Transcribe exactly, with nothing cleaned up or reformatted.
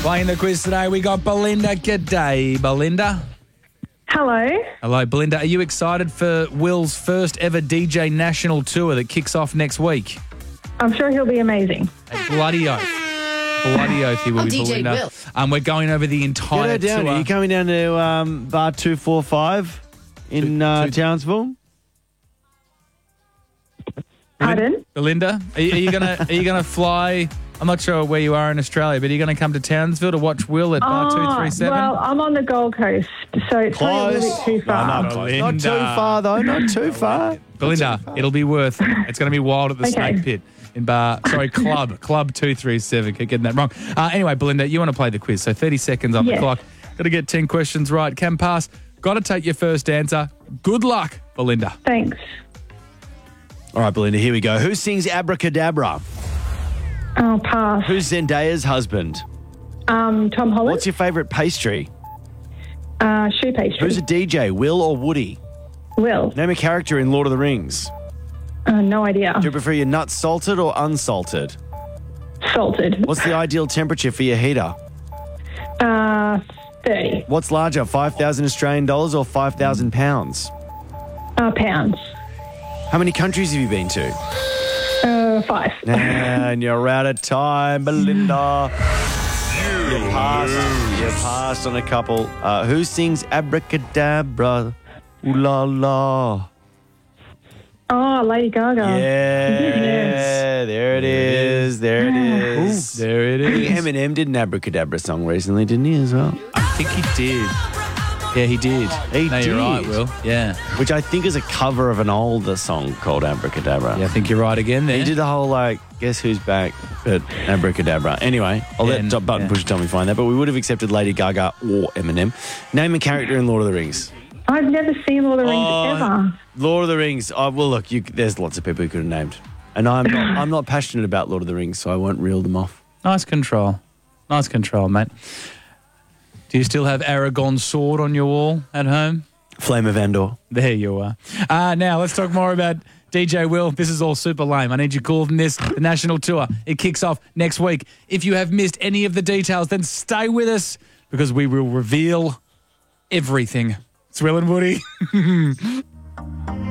Playing the quiz today, we got Belinda. G'day, Belinda. Hello. Hello, Belinda. Are you excited for Will's first ever D J national tour that kicks off next week? I'm sure he'll be amazing. A bloody oath. Bloody oath he will Oh, be, D J Belinda. Will. Um, we're going over the Get entire her down. tour. Are you coming down to um, bar two four five in Two- uh, two- Townsville? Pardon? Belinda, are you, are you gonna are you gonna fly? I'm not sure where you are in Australia, but are you going to come to Townsville to watch Will at bar two three seven? Well, I'm on the Gold Coast, so it's probably a little bit too far. No, not, close. Not too far, though. Not too far. Belinda, it'll be worth it. It's going to be wild at the Okay. Snake Pit in bar, sorry, Club, Club two three seven. Keep getting that wrong. Uh, anyway, Belinda, you want to play the quiz, so thirty seconds on the Yes. clock. Got to get ten questions right. Can pass. Got to take your first answer. Good luck, Belinda. Thanks. All right, Belinda, here we go. Who sings Abracadabra? Oh, pass. Who's Zendaya's husband? Um, Tom Holland. What's your favourite pastry? uh, shoe pastry. Who's a D J, Will or Woody? Will. Name a character in Lord of the Rings. Uh, no idea. Do you prefer your nuts salted or unsalted? Salted. What's the ideal temperature for your heater? Uh, thirty What's larger, five thousand Australian dollars or five thousand pounds? uh, pounds. How many countries have you been to? Uh, five. And you're out of time, Belinda. You passed. You passed on a couple. Uh, who sings Abracadabra? Ooh la la. Oh, Lady Gaga. Yeah, there it is. There it is. There it I think is. Eminem did an Abracadabra song recently, didn't he, as well? I think he did. Yeah, he did. He no, you're right, did. Will. Yeah. Which I think is a cover of an older song called Abracadabra. Yeah, I think you're right again there. He did the whole, like, guess who's back, but Abracadabra. Anyway, I'll Yeah, let and- Top Button yeah. Pusher Tommy find that, but we would have accepted Lady Gaga or Eminem. Name a character in Lord of the Rings. I've never seen Lord of the Rings Oh, ever. Lord of the Rings. Oh, well, look, you, there's lots of people who could have named. And I'm not, I'm not passionate about Lord of the Rings, so I won't reel them off. Nice control. Nice control, mate. Do you still have Aragorn's sword on your wall at home? Flame of Andor. There you are. Uh, now, let's talk more about D J Will. This is all super lame. I need you cooler than this. The national tour, it kicks off next week. If you have missed any of the details, then stay with us because we will reveal everything. It's Will and Woody.